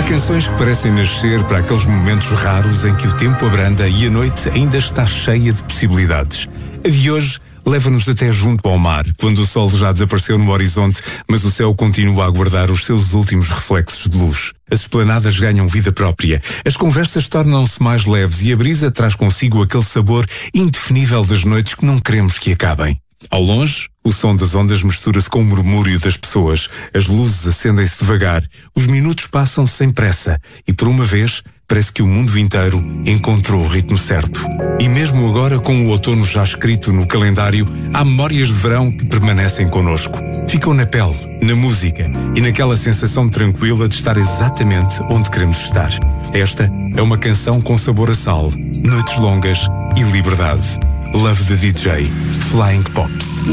canções que parecem nascer para aqueles momentos raros em que o tempo abranda e a noite ainda está cheia de possibilidades. A de hoje leva-nos até junto ao mar, quando o sol já desapareceu no horizonte, mas o céu continua a guardar os seus últimos reflexos de luz. As esplanadas ganham vida própria, as conversas tornam-se mais leves e a brisa traz consigo aquele sabor indefinível das noites que não queremos que acabem. Ao longe, o som das ondas mistura-se com o murmúrio das pessoas, as luzes acendem-se devagar, os minutos passam sem pressa e, por uma vez, parece que o mundo inteiro encontrou o ritmo certo. E mesmo agora, com o outono já escrito no calendário, há memórias de verão que permanecem connosco. Ficam na pele, na música e naquela sensação tranquila de estar exatamente onde queremos estar. Esta é uma canção com sabor a sal, noites longas e liberdade. Love the DJ, Flying Pops.